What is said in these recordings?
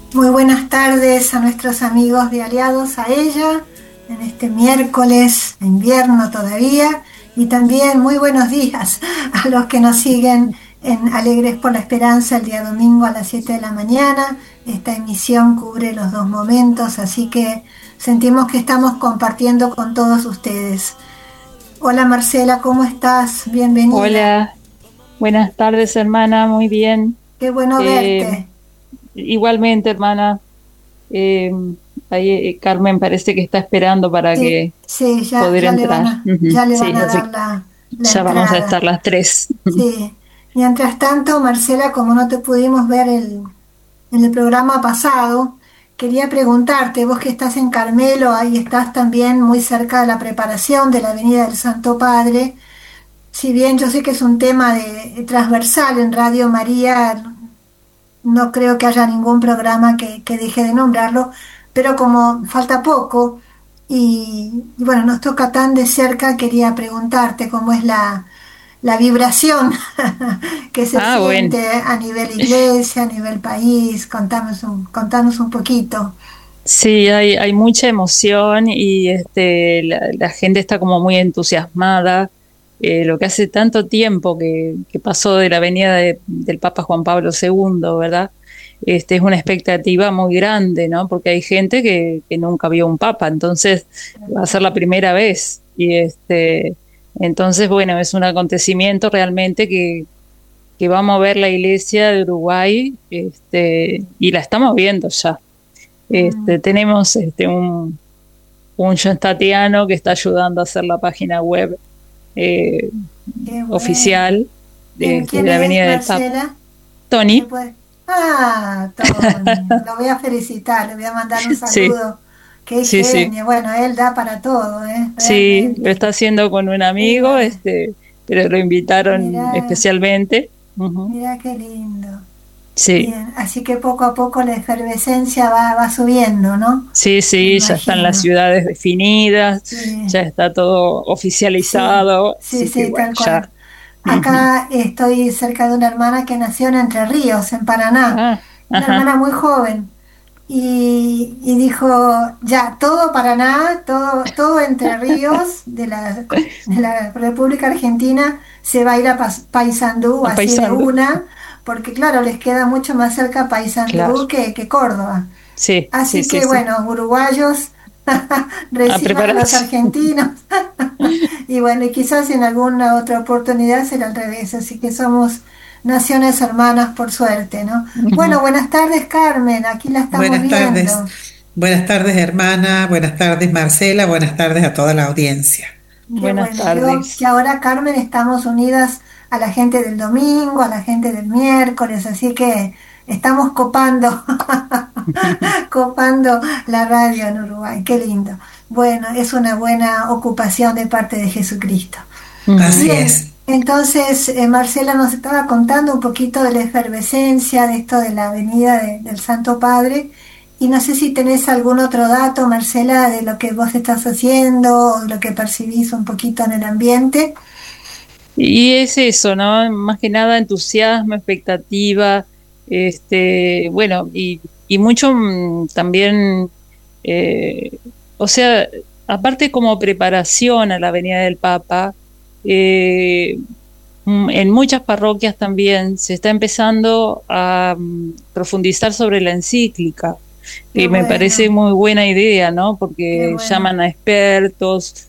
Muy buenas tardes a nuestros amigos de Aliados a ella, en este miércoles de invierno todavía, y también muy buenos días a los que nos siguen en Alegres por la Esperanza el día domingo a las 7 de la mañana. Esta emisión cubre los dos momentos, así que sentimos que estamos compartiendo con todos ustedes. Hola Marcela, ¿cómo estás? Bienvenida. Hola, buenas tardes hermana, muy bien. Qué bueno verte. Igualmente hermana, ahí Carmen parece que está esperando para Sí, sí, poder entrar. ya le Sí, van a así dar la ya vamos a estar entrada. las tres. Sí. Mientras tanto, Marcela, como no te pudimos ver en el programa pasado, quería preguntarte, vos que estás en Carmelo, ahí estás también muy cerca de la preparación de la Avenida del Santo Padre. Si bien yo sé que es un tema transversal en Radio María, no creo que haya ningún programa que deje de nombrarlo, pero como falta poco y bueno, nos toca tan de cerca, quería preguntarte cómo es la vibración que se Ah, bueno. siente a nivel iglesia, a nivel país. Contanos un poquito. Sí, hay mucha emoción y la gente está como muy entusiasmada. Lo que hace tanto tiempo que pasó de la venida del Papa Juan Pablo II, ¿verdad? Es una expectativa muy grande, ¿no? Porque hay gente que nunca vio un papa, entonces va a ser la primera vez. Entonces, bueno, es un acontecimiento realmente que va a mover la iglesia de Uruguay, y la estamos viendo ya. Tenemos un John Tatiano que está ayudando a hacer la página web eh, Qué bueno. oficial ¿Quién de la es, Avenida del Papa. Marcela? ¿Me Tony, puede? Ah, Tony, lo voy a felicitar, le voy a mandar un sí, saludo. Qué sí, sí, genio. Bueno, él da para todo, sí, lo realmente. está haciendo con un Qué amigo, bueno. pero lo invitaron Mirá, especialmente. Ujú. mirá qué lindo. Sí, Bien, así que poco a poco la efervescencia va subiendo, ¿no? sí, Me sí, ya están las imagino. ciudades definidas, Sí, ya está todo sí, oficializado, sí, así que sí, bueno, tal ya. cual. Ujú. Acá estoy cerca de una hermana que nació en Entre Ríos, en Paraná, Ah, una ajá, hermana muy joven, y dijo, ya, todo Paraná, todo Entre Ríos de la República Argentina se va a ir a Paysandú, a así de Paysandú, una, porque claro, les queda mucho más cerca claro. Paysandú que Córdoba. Sí, sí, Así sí, que sí. bueno, uruguayos A reciban a los prepararse. argentinos y bueno, y quizás en alguna otra oportunidad será al revés, así que somos naciones hermanas por suerte, ¿no? Bueno, Ujú. buenas tardes Carmen, aquí la estamos Buenas tardes. viendo. Buenas tardes, hermana. Buenas tardes, Marcela. Buenas tardes a toda la audiencia. Qué Buenas bueno, yo que tardes. ahora Carmen estamos unidas a la gente del domingo, a la gente del miércoles, así que estamos copando, copando la radio en Uruguay, qué lindo. Bueno, es una buena ocupación de parte de Jesucristo. Así Ujú. Bien, es. entonces Marcela nos estaba contando un poquito de la efervescencia de esto de la venida del Santo Padre y no sé si tenés algún otro dato, Marcela, de lo que vos estás haciendo o lo que percibís un poquito en el ambiente. Y es eso, ¿no? Más que nada entusiasmo, expectativa, bueno, y mucho también, eh, o sea, aparte como preparación a la venida del Papa, eh, en muchas parroquias también se está empezando a profundizar sobre la encíclica, Qué y me parece bueno, muy buena idea, ¿no? qué Porque bueno. llaman a expertos,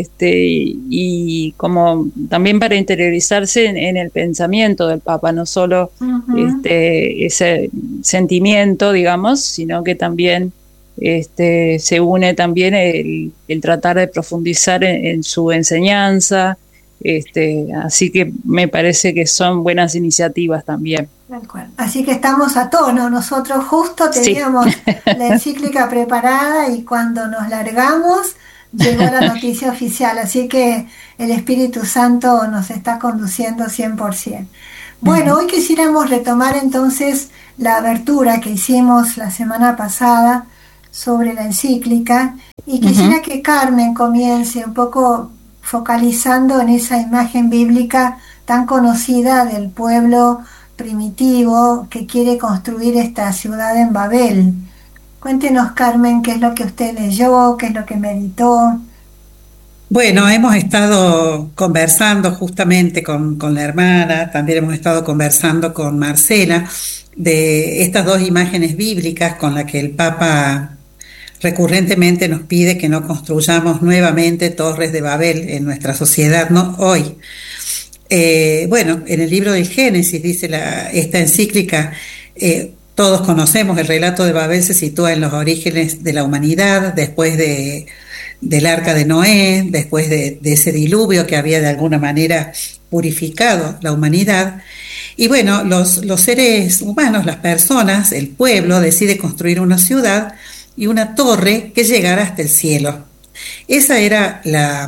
y como también para interiorizarse en el pensamiento del Papa, no solo Ujú. ese sentimiento, digamos, sino que también se une también el tratar de profundizar en su enseñanza, así que me parece que son buenas iniciativas también. Tal cual. Así que estamos a tono. Nosotros justo Sí, teníamos la encíclica preparada y cuando nos largamos llegó la noticia oficial. Así que el Espíritu Santo nos está conduciendo 100%. Bueno, ujú, hoy quisiéramos retomar entonces la abertura que hicimos la semana pasada sobre la encíclica y ujú. quisiera que Carmen comience un poco focalizando en esa imagen bíblica tan conocida del pueblo primitivo que quiere construir esta ciudad en Babel. Cuéntenos, Carmen, qué es lo que usted leyó, qué es lo que meditó. Bueno, hemos estado conversando justamente con la hermana, también hemos estado conversando con Marcela de estas dos imágenes bíblicas con las que el Papa recurrentemente nos pide que no construyamos nuevamente torres de Babel en nuestra sociedad, no hoy. Bueno, en el libro del Génesis dice esta encíclica, todos conocemos el relato de Babel, se sitúa en los orígenes de la humanidad, después del arca de Noé, después de ese diluvio que había de alguna manera purificado la humanidad. Y bueno, los seres humanos, las personas, el pueblo decide construir una ciudad y una torre que llegara hasta el cielo. Ese era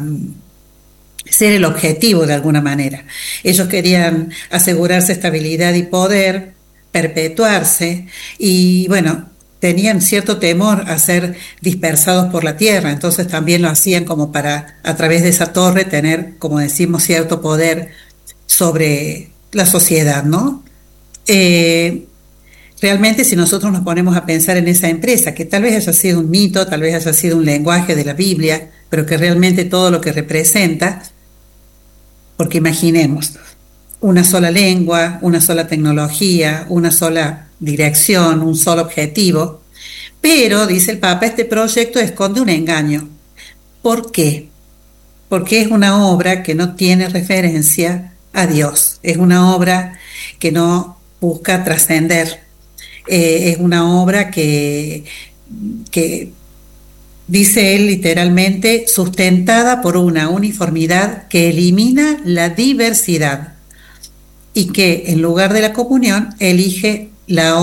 el objetivo de alguna manera. Ellos querían asegurarse estabilidad y poder, perpetuarse, y bueno, tenían cierto temor a ser dispersados por la tierra, entonces también lo hacían como para, a través de esa torre, tener, como decimos, cierto poder sobre la sociedad, ¿no? Realmente, si nosotros nos ponemos a pensar en esa empresa, que tal vez haya sido un mito, tal vez haya sido un lenguaje de la Biblia, pero que realmente todo lo que representa, porque imaginemos, una sola lengua, una sola tecnología, una sola dirección, un solo objetivo, pero, dice el Papa, este proyecto esconde un engaño. ¿Por qué? Porque es una obra que no tiene referencia a Dios, es una obra que no busca trascender, es una obra que dice él literalmente, sustentada por una uniformidad que elimina la diversidad y que en lugar de la comunión elige la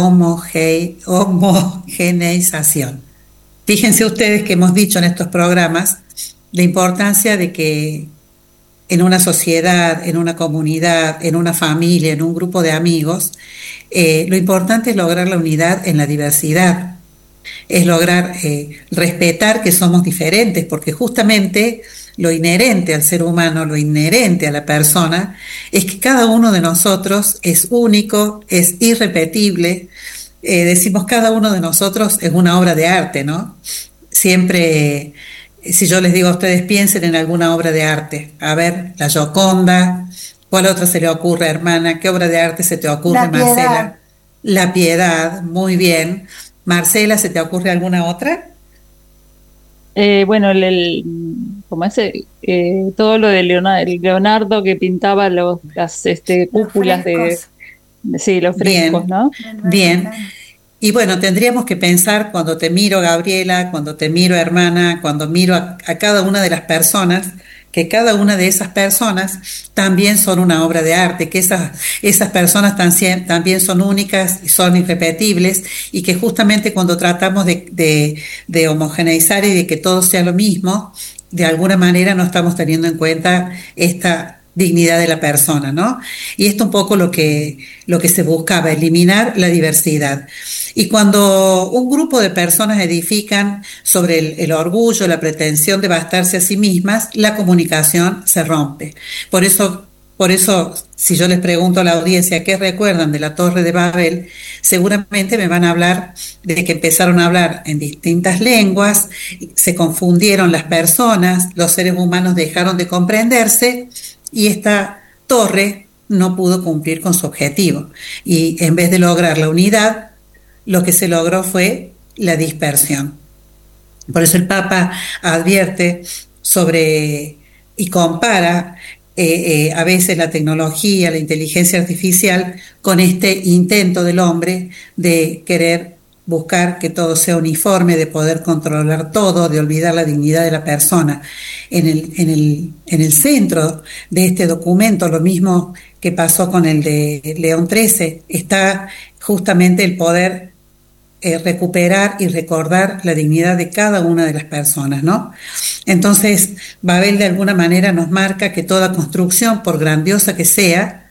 homogeneización. Fíjense ustedes que hemos dicho en estos programas la importancia de que en una sociedad, en una comunidad, en una familia, en un grupo de amigos, lo importante es lograr la unidad en la diversidad, es lograr respetar que somos diferentes, porque justamente lo inherente al ser humano, lo inherente a la persona, es que cada uno de nosotros es único, es irrepetible. Decimos cada uno de nosotros es una obra de arte, ¿no? Siempre, si yo les digo a ustedes, piensen en alguna obra de arte. A ver, la Gioconda, ¿cuál otra se le ocurre, hermana? ¿Qué obra de arte se te ocurre, Marcela? La Piedad, muy bien. Marcela, ¿se te ocurre alguna otra? Bueno, como ese, todo lo de Leonardo que pintaba las cúpulas sí, los frescos, bien, ¿no? Bien. Y bueno, tendríamos que pensar cuando te miro, Gabriela, cuando te miro, hermana, cuando miro a cada una de las personas, que cada una de esas personas también son una obra de arte, que esas personas también son únicas y son irrepetibles, y que justamente cuando tratamos de homogeneizar y de que todo sea lo mismo, de alguna manera no estamos teniendo en cuenta esta dignidad de la persona, ¿no? Y esto un poco lo que se buscaba, eliminar la diversidad. Y cuando un grupo de personas edifican sobre el orgullo, la pretensión de bastarse a sí mismas, la comunicación se rompe. Por eso, si yo les pregunto a la audiencia qué recuerdan de la Torre de Babel, seguramente me van a hablar de que empezaron a hablar en distintas lenguas, se confundieron las personas, los seres humanos dejaron de comprenderse, y esta torre no pudo cumplir con su objetivo. Y en vez de lograr la unidad, lo que se logró fue la dispersión. Por eso el Papa advierte sobre y compara a veces la tecnología, la inteligencia artificial, con este intento del hombre de querer buscar que todo sea uniforme, de poder controlar todo, de olvidar la dignidad de la persona. En el centro de este documento, lo mismo que pasó con el de León XIII, está justamente el poder recuperar y recordar la dignidad de cada una de las personas, ¿no? Entonces, Babel de alguna manera nos marca que toda construcción, por grandiosa que sea,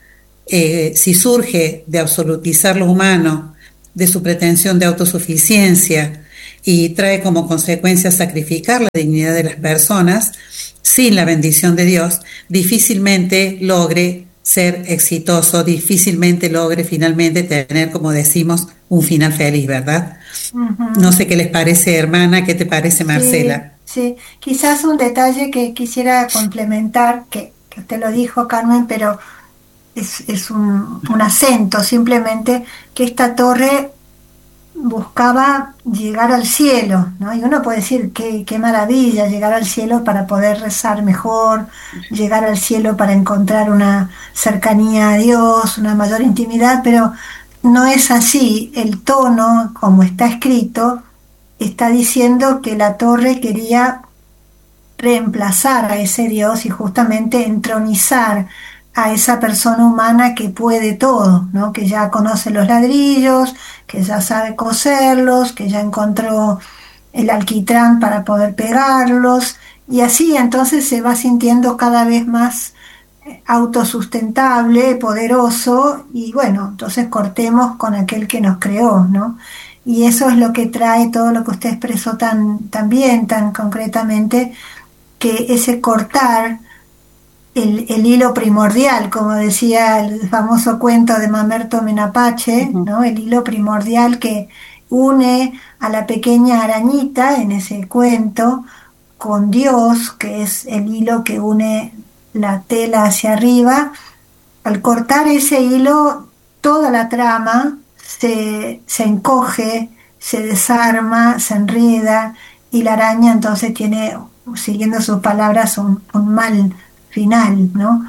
si surge de absolutizar lo humano, de su pretensión de autosuficiencia, y trae como consecuencia sacrificar la dignidad de las personas, sin la bendición de Dios, difícilmente logre ser exitoso, difícilmente logre finalmente tener, como decimos, un final feliz, ¿verdad? No Ujú. sé qué les parece, hermana, qué te parece, Sí, Marcela. sí. Quizás un detalle que quisiera complementar, que usted lo dijo, Carmen, pero es un acento, simplemente que esta torre buscaba llegar al cielo, ¿no? Y uno puede decir, qué maravilla llegar al cielo para poder rezar mejor, llegar al cielo para encontrar una cercanía a Dios, una mayor intimidad, pero no es así. El tono, como está escrito, está diciendo que la torre quería reemplazar a ese Dios y justamente entronizar a esa persona humana que puede todo, ¿no? Que ya conoce los ladrillos, que ya sabe coserlos, que ya encontró el alquitrán para poder pegarlos, y así entonces se va sintiendo cada vez más autosustentable, poderoso, y bueno, entonces cortemos con aquel que nos creó, ¿no? Y eso es lo que trae todo lo que usted expresó tan bien, tan concretamente, que ese cortar el hilo primordial, como decía el famoso cuento de Mamerto Menapache, Ujú. ¿no? El hilo primordial que une a la pequeña arañita en ese cuento con Dios, que es el hilo que une la tela hacia arriba. Al cortar ese hilo, toda la trama se encoge, se desarma, se enreda, y la araña entonces tiene, siguiendo sus palabras, un mal final, ¿no?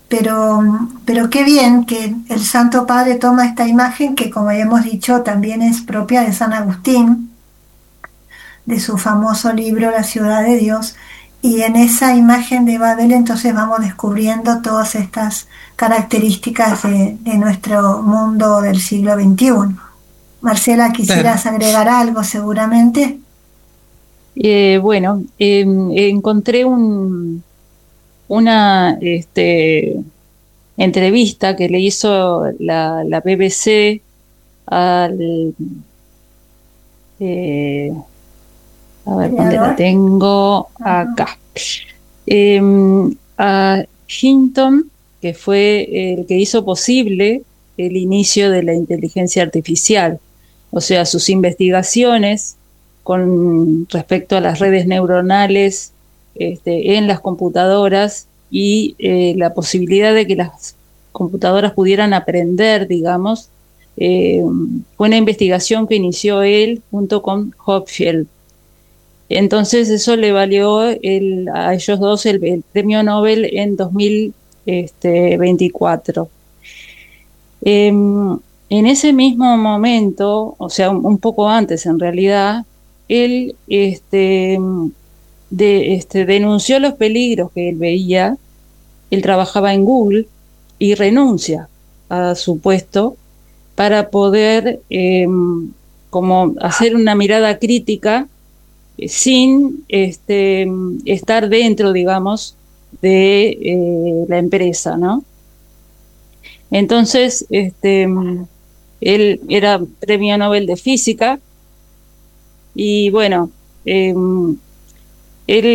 Pero qué bien que el Santo Padre toma esta imagen que, como hemos dicho, también es propia de San Agustín, de su famoso libro La ciudad de Dios, y en esa imagen de Babel entonces vamos descubriendo todas estas características de nuestro mundo del siglo XXI. Marcela, Claro. quisieras agregar algo seguramente. Bueno, encontré una entrevista que le hizo la BBC al, eh, a ver dónde la Creador. tengo, Ajá. acá, a Hinton, que fue el que hizo posible el inicio de la inteligencia artificial, o sea, sus investigaciones con respecto a las redes neuronales en las computadoras y la posibilidad de que las computadoras pudieran aprender, digamos, eh, fue una investigación que inició él junto con Hopfield. Entonces eso le valió a ellos dos el premio Nobel en 2024. En ese mismo momento, o sea, un poco antes en realidad, él denunció los peligros que él veía. Él trabajaba en Google y renuncia a su puesto para poder como hacer una mirada crítica sin estar dentro, digamos, de la empresa, ¿no? Entonces, él era premio Nobel de Física y bueno, eh, él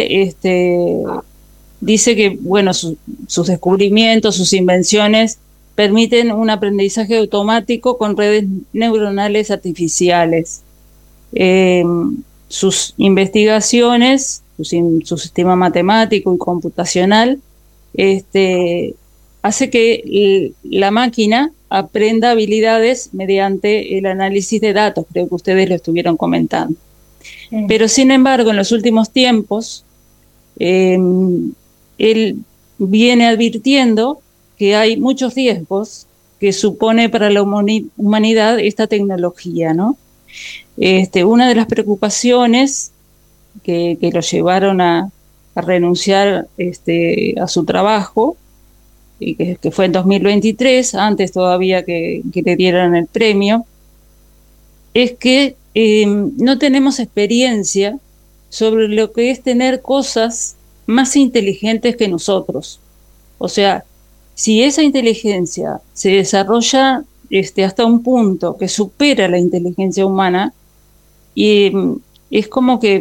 dice que, bueno, sus descubrimientos, sus invenciones permiten un aprendizaje automático con redes neuronales artificiales. Eh, Sus investigaciones, su sistema matemático y computacional, hace que la máquina aprenda habilidades mediante el análisis de datos, creo que ustedes lo estuvieron comentando. Sí. Pero sin embargo, en los últimos tiempos, eh, él viene advirtiendo que hay muchos riesgos que supone para la humanidad esta tecnología, ¿no? Una de las preocupaciones que lo llevaron a renunciar a su trabajo, y que fue en 2023, antes todavía que le dieran el premio, es que no tenemos experiencia sobre lo que es tener cosas más inteligentes que nosotros. O sea, si esa inteligencia se desarrolla hasta un punto que supera la inteligencia humana, y es como que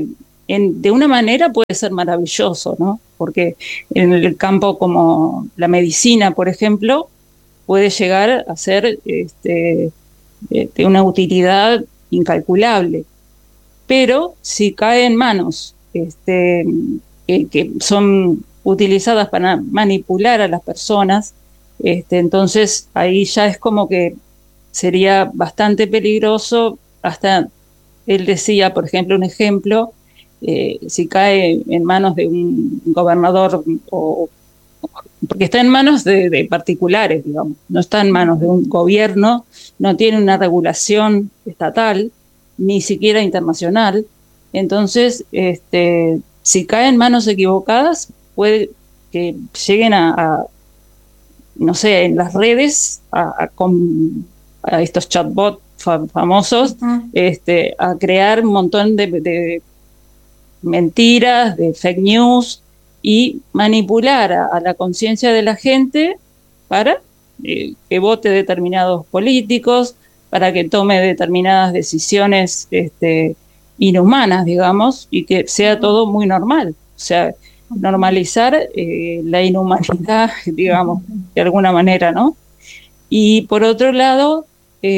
de una manera puede ser maravilloso, ¿no? Porque en el campo como la medicina, por ejemplo, puede llegar a ser de una utilidad incalculable. Pero si cae en manos que son utilizadas para manipular a las personas, entonces ahí ya es como que sería bastante peligroso. Hasta él decía, por ejemplo, un ejemplo, si cae en manos de un gobernador, porque está en manos de particulares, digamos, no está en manos de un gobierno, no tiene una regulación estatal, ni siquiera internacional. Entonces, si cae en manos equivocadas, puede que lleguen no sé, en las redes, a estos chatbots famosos, a crear un montón de mentiras, de fake news, y manipular a la conciencia de la gente para que vote determinados políticos, para que tome determinadas decisiones inhumanas, digamos, y que sea todo muy normal. O sea, normalizar la inhumanidad, digamos, de alguna manera, ¿no? Y por otro lado,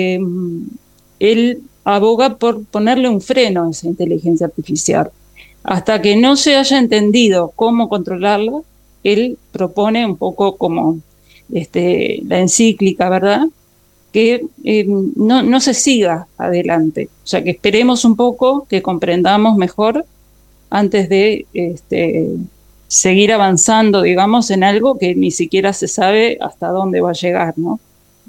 él aboga por ponerle un freno a esa inteligencia artificial. Hasta que no se haya entendido cómo controlarla, él propone un poco como la encíclica, ¿verdad? Que no se siga adelante. O sea, que esperemos un poco, que comprendamos mejor antes de seguir avanzando, digamos, en algo que ni siquiera se sabe hasta dónde va a llegar, ¿no?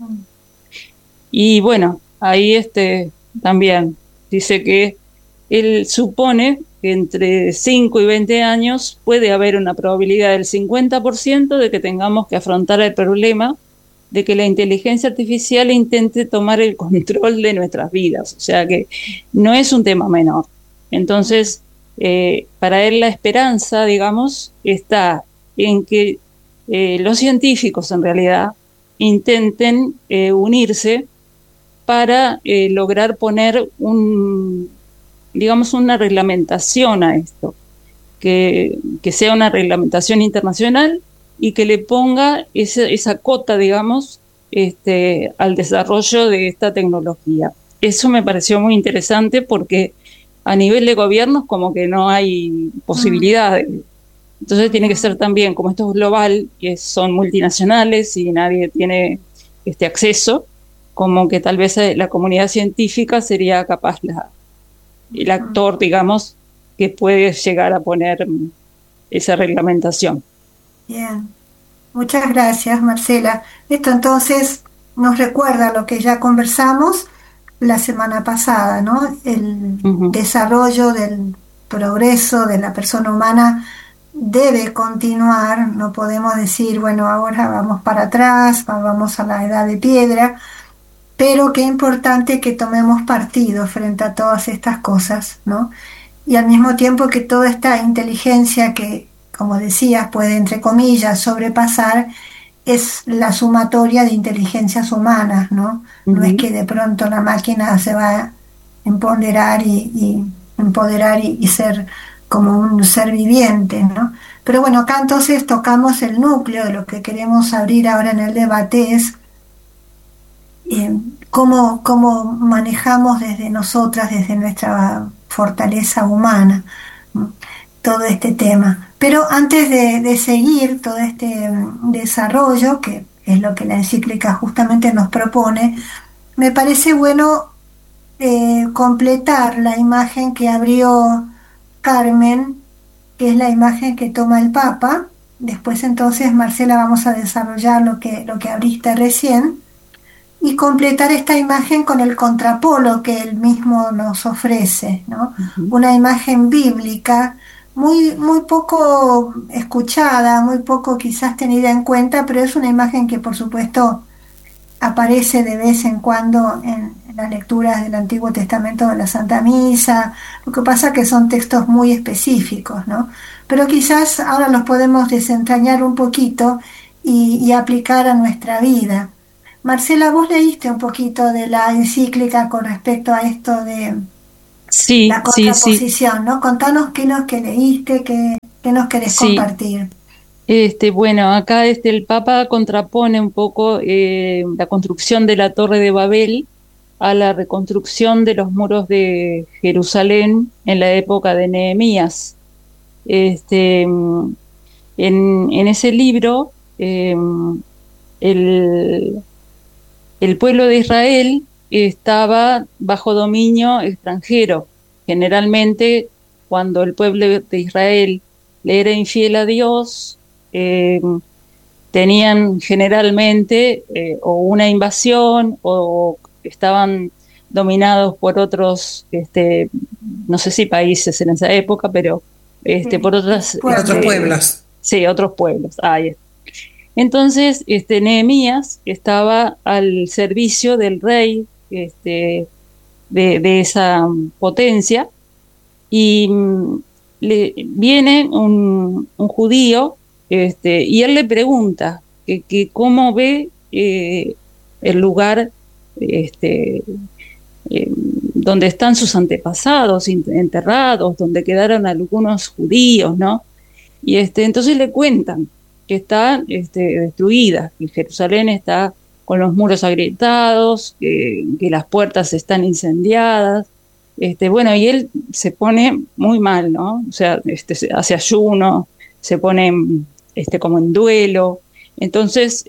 Y bueno, ahí también dice que él supone que entre 5 y 20 años puede haber una probabilidad del 50% de que tengamos que afrontar el problema de que la inteligencia artificial intente tomar el control de nuestras vidas. O sea que no es un tema menor. Entonces, para él la esperanza, digamos, está en que los científicos en realidad intenten unirse para lograr poner digamos, una reglamentación a esto, que sea una reglamentación internacional y que le ponga esa cota, digamos, al desarrollo de esta tecnología. Eso me pareció muy interesante porque a nivel de gobiernos como que no hay posibilidades. Entonces tiene que ser también, como esto es global, que son multinacionales y nadie tiene acceso, como que tal vez la comunidad científica sería capaz el actor, digamos, que puede llegar a poner esa reglamentación. Bien, muchas gracias, Marcela. Esto entonces nos recuerda lo que ya conversamos la semana pasada, ¿no? El desarrollo del progreso de la persona humana debe continuar. No podemos decir, bueno, ahora vamos para atrás, vamos a la edad de piedra, pero qué importante que tomemos partido frente a todas estas cosas, ¿no? Y al mismo tiempo que toda esta inteligencia que, como decías, puede, entre comillas, sobrepasar, es la sumatoria de inteligencias humanas, ¿no? No es que de pronto la máquina se va a empoderar y ser como un ser viviente, ¿no? Pero bueno, acá entonces tocamos el núcleo de lo que queremos abrir ahora en el debate, es cómo manejamos desde nosotras, desde nuestra fortaleza humana, todo este tema. Pero antes de seguir todo este desarrollo, que es lo que la encíclica justamente nos propone, me parece bueno completar la imagen que abrió Carmen, que es la imagen que toma el Papa. Después entonces, Marcela, vamos a desarrollar lo que abriste recién y completar esta imagen con el contrapolo que él mismo nos ofrece, ¿no? Una imagen bíblica muy poco escuchada, muy poco quizás tenida en cuenta, pero es una imagen que por supuesto aparece de vez en cuando en las lecturas del Antiguo Testamento de la Santa Misa. Lo que pasa que son textos muy específicos, ¿no? Pero quizás ahora los podemos desentrañar un poquito y aplicar a nuestra vida. Marcela, vos leíste un poquito de la encíclica con respecto a esto de Sí, la sí, sí, contraposición, ¿no? Contanos qué es lo que leíste, qué nos querés sí. compartir. Bueno, acá el Papa contrapone un poco la construcción de la Torre de Babel a la reconstrucción de los muros de Jerusalén en la época de Nehemías. Este, mm, en ese libro, el, el pueblo de Israel estaba bajo dominio extranjero. Generalmente, cuando el pueblo de Israel le era infiel a Dios, eh, tenían generalmente o una invasión o estaban dominados por otros, no sé si países en esa época, pero por otras, por otros Pueblos. pueblos. sí, otros pueblos. Ahí está. Entonces, Nehemías estaba al servicio del rey, de esa potencia, y viene un judío, y él le pregunta que cómo ve el lugar, este, donde están sus antepasados enterrados, donde quedaron algunos judíos, ¿no? Y entonces le cuentan que está destruida, que Jerusalén está con los muros agrietados, que las puertas están incendiadas. Bueno, y él se pone muy mal, ¿no? O sea, hace ayuno, se pone como en duelo. Entonces,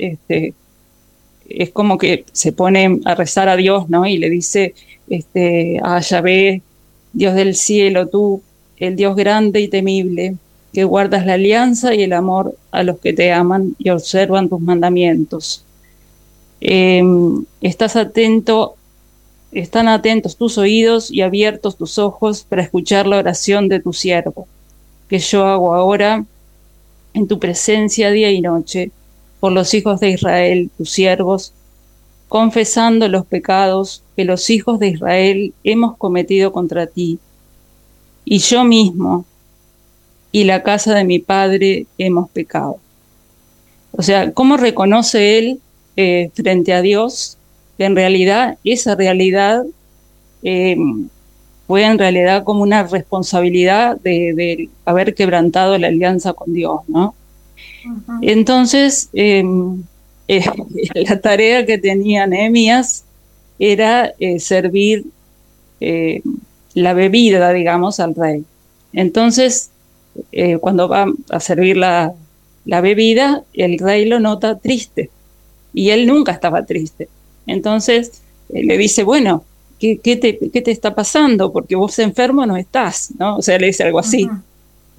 es como que se pone a rezar a Dios, ¿no? Y le dice, a Yahvé, Dios del cielo, tú, el Dios grande y temible, que guardas la alianza y el amor a los que te aman y observan tus mandamientos. Eh, estás atento, están atentos tus oídos y abiertos tus ojos para escuchar la oración de tu siervo, que yo hago ahora en tu presencia día y noche, por los hijos de Israel, tus siervos, confesando los pecados que los hijos de Israel hemos cometido contra ti, y yo mismo y la casa de mi padre hemos pecado. O sea, ¿cómo reconoce él frente a Dios que en realidad esa realidad eh, fue en realidad como una responsabilidad de haber quebrantado la alianza con Dios, ¿no? Ujú. Entonces, eh, la tarea que tenía Nehemías era servir eh, la bebida, digamos, al rey. Entonces, cuando va a servir la bebida, el rey lo nota triste y él nunca estaba triste. Entonces, le dice, bueno, ¿qué te está pasando? Porque vos enfermo no estás, ¿no? O sea, le dice algo así. Ujú.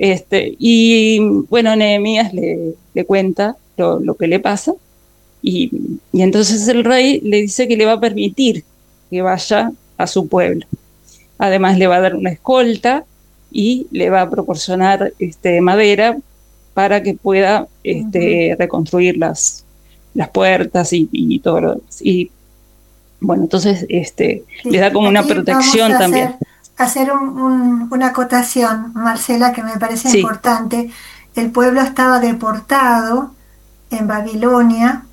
Y bueno, Nehemías le cuenta lo que le pasa y, y entonces el rey le dice que le va a permitir que vaya a su pueblo. Además le va a dar una escolta y le va a proporcionar madera para que pueda Ujú. reconstruir las puertas y todo lo demás. Y bueno, entonces le Sí, da como una aquí vamos protección a también. hacer una acotación, Marcela, que me parece Sí, importante. El pueblo estaba deportado en Babilonia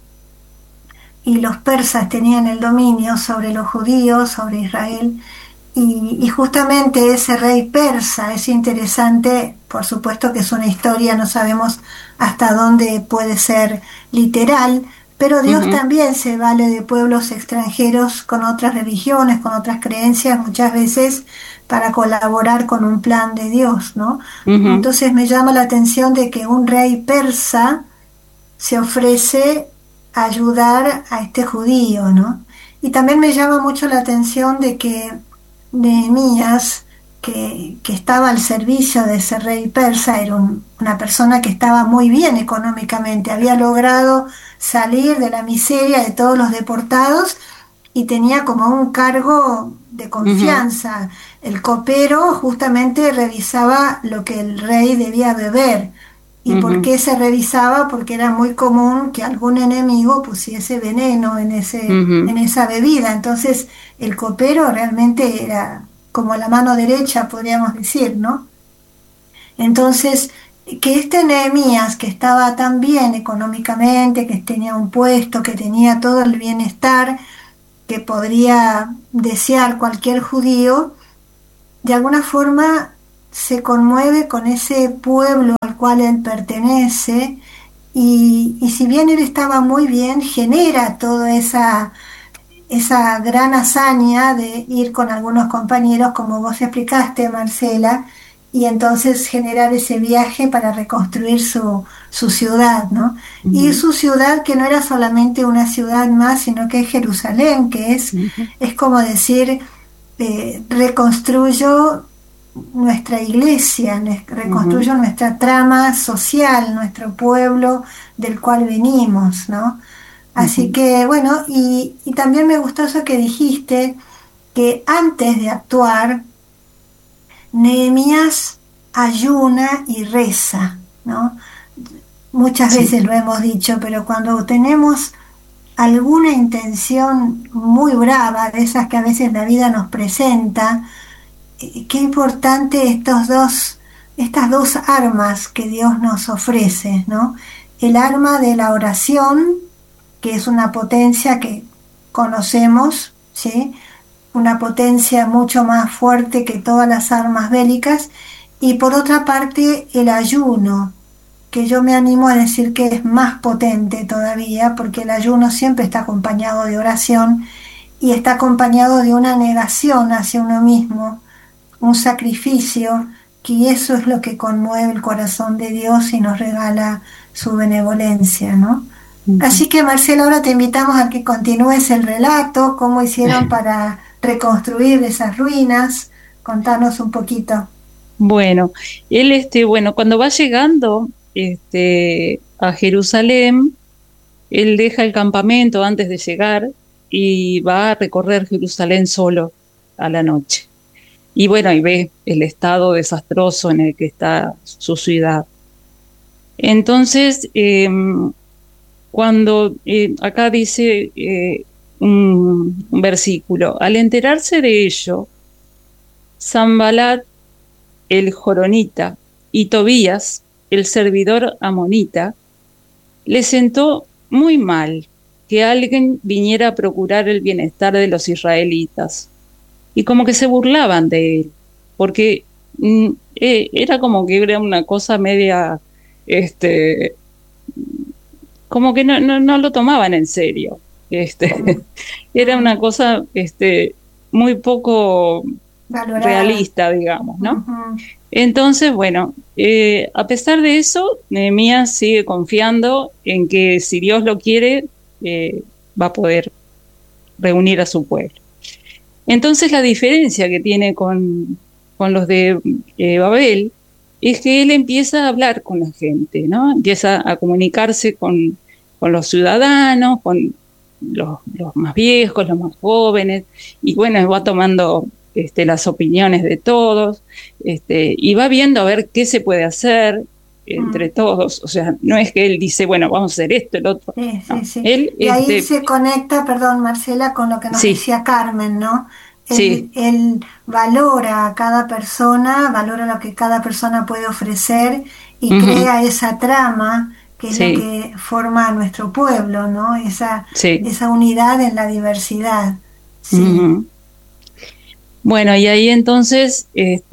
y los persas tenían el dominio sobre los judíos, sobre Israel. Y justamente ese rey persa es interesante, por supuesto que es una historia, no sabemos hasta dónde puede ser literal, pero Dios uh-huh, también se vale de pueblos extranjeros con otras religiones, con otras creencias, muchas veces para colaborar con un plan de Dios, ¿no? uh-huh, Entonces me llama la atención de que un rey persa se ofrece a ayudar a este judío, ¿no? Y también me llama mucho la atención de que Nehemías, que estaba al servicio de ese rey persa, era una persona que estaba muy bien económicamente, había logrado salir de la miseria de todos los deportados y tenía como un cargo de uh-huh, confianza. El copero justamente revisaba lo que el rey debía beber. ¿Y por uh-huh, qué se revisaba? Porque era muy común que algún enemigo pusiese veneno uh-huh, en esa bebida. Entonces, el copero realmente era como la mano derecha, podríamos decir, ¿no? Entonces, que este Nehemías, que estaba tan bien económicamente, que tenía un puesto, que tenía todo el bienestar que podría desear cualquier judío, de alguna forma se conmueve con ese pueblo al cual él pertenece y si bien él estaba muy bien, genera toda esa gran hazaña de ir con algunos compañeros, como vos explicaste, Marcela, y entonces generar ese viaje para reconstruir su ciudad, ¿no? Y Ujú, su ciudad que no era solamente una ciudad más, sino que es Jerusalén, que ujú, es como decir, reconstruyo nuestra iglesia, ujú, reconstruyo nuestra trama social, nuestro pueblo del cual venimos, ¿no? Así ujú, que, bueno, y también me gustó eso que dijiste, que antes de actuar, Nehemías ayuna y reza, ¿no? Muchas sí, veces lo hemos dicho, pero cuando tenemos alguna intención muy brava, de esas que a veces la vida nos presenta, qué importante estas dos armas que Dios nos ofrece, ¿no? El arma de la oración, que es una potencia que conocemos, ¿sí? Una potencia mucho más fuerte que todas las armas bélicas, y por otra parte el ayuno, que yo me animo a decir que es más potente todavía, porque el ayuno siempre está acompañado de oración y está acompañado de una negación hacia uno mismo, un sacrificio, que eso es lo que conmueve el corazón de Dios y nos regala su benevolencia, ¿no? ujú. Así que Marcela, ahora te invitamos a que continúes el relato, cómo hicieron para reconstruir esas ruinas. Contanos un poquito. Bueno, él, bueno, cuando va llegando, a Jerusalén, él deja el campamento antes de llegar y va a recorrer Jerusalén solo a la noche. Y bueno, y ve el estado desastroso en el que está su ciudad. Entonces, cuando acá dice un versículo, al enterarse de ello, Sanbalat el Joronita y Tobías, el servidor amonita, le sentó muy mal que alguien viniera a procurar el bienestar de los israelitas y como que se burlaban de él, porque era como que era una cosa media, este, como que no lo tomaban en serio. Mm, Era una mm, cosa muy poco valorada. realista, digamos, ¿no? Ujú, Entonces, bueno, a pesar de eso, Nehemías sigue confiando en que si Dios lo quiere, eh, va a poder reunir a su pueblo. Entonces, la diferencia que tiene con los de Babel es que él empieza a hablar con la gente, ¿no? Empieza a comunicarse con los ciudadanos, con los más viejos, los más jóvenes, y bueno, va tomando las opiniones de todos, y va viendo a ver qué se puede hacer entre mm. todos. O sea, no es que él dice, bueno, vamos a hacer esto, el otro. Sí, sí, No, sí. él, Y ahí se conecta, perdón, Marcela, con lo que nos sí, decía Carmen, ¿no? sí, Él valora a cada persona, valora lo que cada persona puede ofrecer y ujú, crea esa trama que es lo sí, que forma a nuestro pueblo, ¿no? sí. Esa unidad en la diversidad. Sí. Ujú. Bueno, y ahí entonces,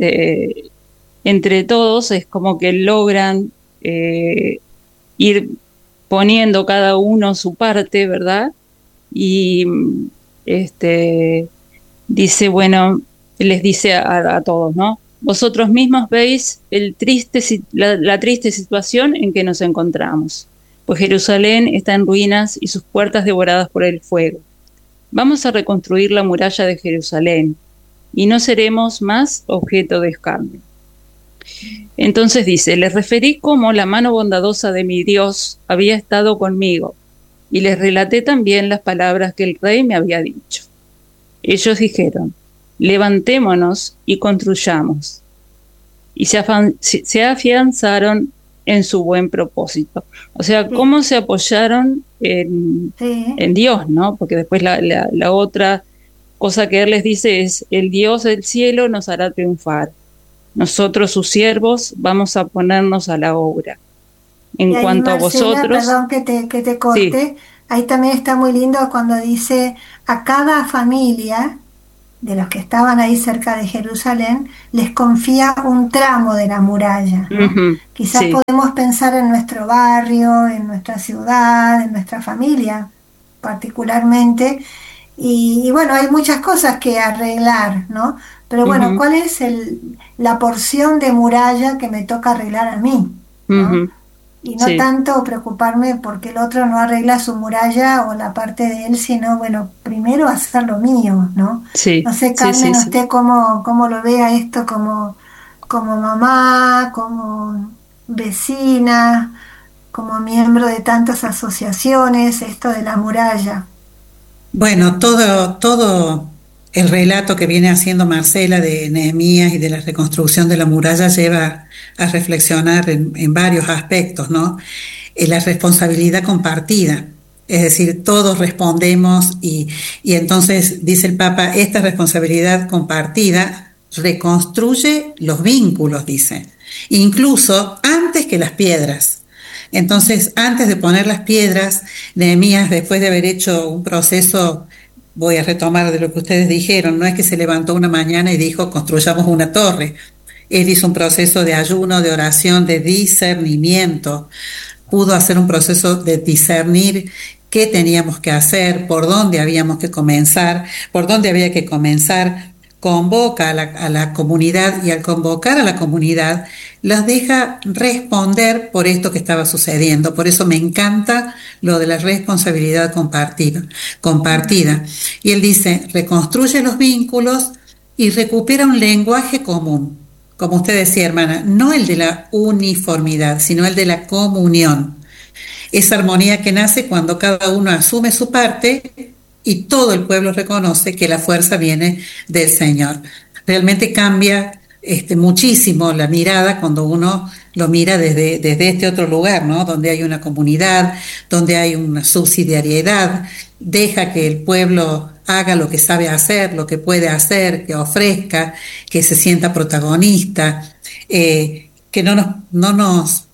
entre todos, es como que logran ir poniendo cada uno su parte, ¿verdad? Y este, dice, bueno, les dice a todos, ¿no? Vosotros mismos veis la triste situación en que nos encontramos, pues Jerusalén está en ruinas y sus puertas devoradas por el fuego. Vamos a reconstruir la muralla de Jerusalén y no seremos más objeto de escarnio. Entonces dice, les referí cómo la mano bondadosa de mi Dios había estado conmigo y les relaté también las palabras que el rey me había dicho. Ellos dijeron, levantémonos y construyamos. Y se afianzaron en su buen propósito. O sea, Sí, cómo se apoyaron sí. en Dios, ¿no? Porque después la otra cosa que él les dice es, el Dios del cielo nos hará triunfar. Nosotros, sus siervos, vamos a ponernos a la obra. Y En ahí, cuanto a Marcela, vosotros, perdón que te sí, corte, ahí también está muy lindo cuando dice a cada familia, de los que estaban ahí cerca de Jerusalén, les confía un tramo de la muralla, ¿no? Quizás Sí, podemos pensar en nuestro barrio, en nuestra ciudad, en nuestra familia particularmente, y bueno, hay muchas cosas que arreglar, ¿no? Pero bueno, ujú, ¿cuál es la porción de muralla que me toca arreglar a mí, ¿no? ujú, Y no sí, tanto preocuparme porque el otro no arregla su muralla o la parte de él, sino, bueno, primero hacer lo mío, ¿no? sí, No sé, sí, sí, Carmen, sí. usted cómo lo vea esto como mamá, como vecina, como miembro de tantas asociaciones, esto de la muralla. Bueno, todo el relato que viene haciendo Marcela de Nehemías y de la reconstrucción de la muralla lleva a reflexionar en varios aspectos, ¿no? La responsabilidad compartida, es decir, todos respondemos y entonces dice el Papa, esta responsabilidad compartida reconstruye los vínculos, dice, incluso antes que las piedras. Entonces, antes de poner las piedras, Nehemías, después de haber hecho un proceso, voy a retomar de lo que ustedes dijeron, no es que se levantó una mañana y dijo, construyamos una torre. Él hizo un proceso de ayuno, de oración, de discernimiento. Pudo hacer un proceso de discernir qué teníamos que hacer, por dónde habíamos que comenzar, por dónde había que comenzar. Convoca a la comunidad y al convocar a la comunidad las deja responder por esto que estaba sucediendo. Por eso me encanta lo de la responsabilidad compartida. Y él dice, reconstruye los vínculos y recupera un lenguaje común. Como usted decía, hermana, no el de la uniformidad, sino el de la comunión. Esa armonía que nace cuando cada uno asume su parte y todo el pueblo reconoce que la fuerza viene del Señor. Realmente cambia muchísimo la mirada cuando uno lo mira desde este otro lugar, ¿no? Donde hay una comunidad, donde hay una subsidiariedad, deja que el pueblo haga lo que sabe hacer, lo que puede hacer, que ofrezca, que se sienta protagonista, que no nos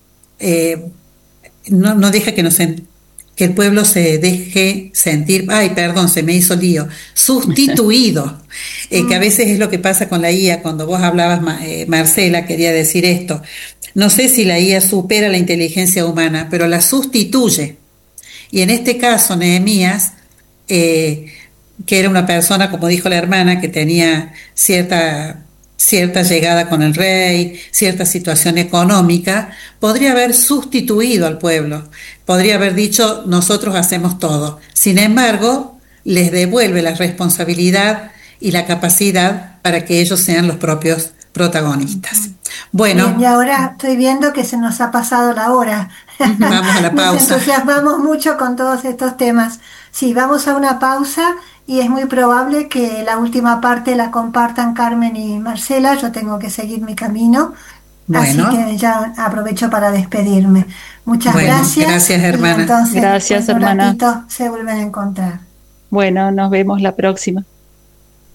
no deja que el pueblo se deje sentir, ay, perdón, se me hizo lío, sustituido, que a Mm, veces es lo que pasa con la IA, cuando vos hablabas, Marcela, quería decir esto, no sé si la IA supera la inteligencia humana, pero la sustituye. Y en este caso, Nehemías, eh, que era una persona, como dijo la hermana, que tenía cierta llegada con el rey, cierta situación económica, podría haber sustituido al pueblo, podría haber dicho, nosotros hacemos todo. Sin embargo, les devuelve la responsabilidad y la capacidad para que ellos sean los propios protagonistas. ujú. Bien, y Bueno, ahora estoy viendo que se nos ha pasado la hora. Ujú. vamos a la Nos pausa. entusiasmamos mucho con todos estos temas. Sí, vamos a una pausa y es muy probable que la última parte la compartan Carmen y Marcela. Yo tengo que seguir mi camino, así Bueno, que ya aprovecho para despedirme. Muchas bueno, gracias gracias y hermana. entonces después Gracias, de un hermana. ratito se vuelven a encontrar. Bueno, nos vemos la próxima.